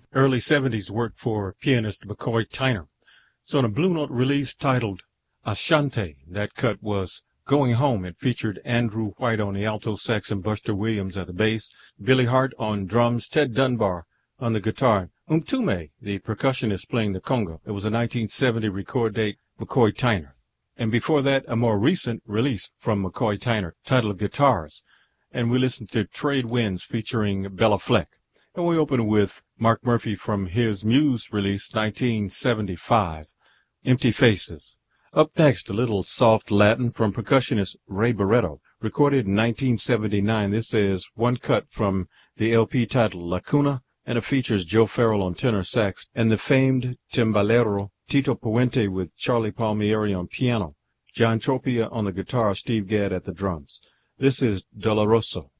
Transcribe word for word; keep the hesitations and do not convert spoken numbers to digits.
early seventies work for pianist McCoy Tyner. So on a Blue Note release titled Ashanti, that cut was Going Home. It featured Andrew White on the alto sax and Buster Williams at the bass, Billy Hart on drums, Ted Dunbar on the guitar, Umtume, the percussionist, playing the conga. It was a nineteen seventy record date, McCoy Tyner. And before that, a more recent release from McCoy Tyner titled Guitars. And we listened to Trade Winds featuring Bella Fleck. And we open with Mark Murphy from his Muse release, nineteen seventy-five, Empty Faces. Up next, a little soft Latin from percussionist Ray Barretto, recorded in nineteen seventy-nine. This is one cut from the L P titled Lacuna, and it features Joe Farrell on tenor sax and the famed timbalero Tito Puente with Charlie Palmieri on piano, John Tropia on the guitar, Steve Gadd at the drums. This is Doloroso.